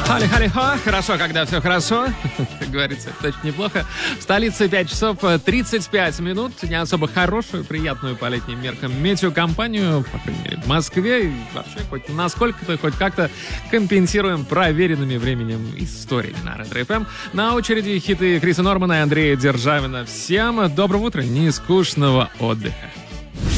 Хали-хали-хо. Хорошо, когда все хорошо. Как говорится, это точно неплохо. В столице 5 часов 35 минут. Не особо хорошую, приятную по летним меркам метеокомпанию, по крайней мере, в Москве. И вообще, хоть насколько-то, хоть как-то компенсируем проверенными временем историями на Ретро ФМ. На очереди хиты Криса Нормана и Андрея Державина. Всем доброго утра, нескучного отдыха.